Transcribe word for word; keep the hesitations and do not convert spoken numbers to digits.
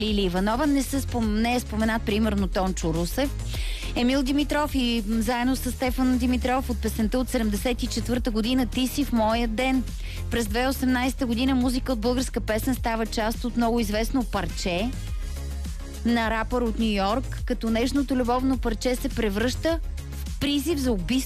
Лили Иванова. Не, са спом... не е споменат примерно Тончо Русев. Емил Димитров и заедно с Стефан Димитров от песента от седемдесет и четвърта година "Ти си в моя ден". През две хиляди и осемнадесета година музика от българска песен става част от много известно парче на рапър от Ню Йорк, като нежното любовно парче се превръща в призив за убийство